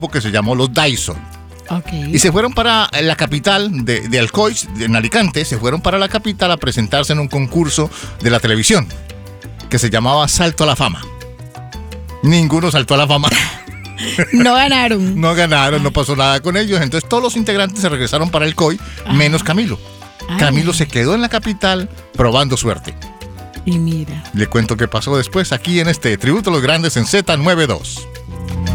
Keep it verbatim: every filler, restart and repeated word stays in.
que se llamó los Dyson. Okay. Y se fueron para la capital de, de Alcoy, en Alicante, se fueron para la capital a presentarse en un concurso de la televisión que se llamaba Salto a la Fama. Ninguno saltó a la fama. No ganaron. No ganaron, no pasó nada con ellos. Entonces todos los integrantes se regresaron para el C O I, Ajá. menos Camilo. Ay. Camilo se quedó en la capital probando suerte. Y mira. Le cuento qué pasó después aquí en este Tributo a los Grandes en Z noventa y dos.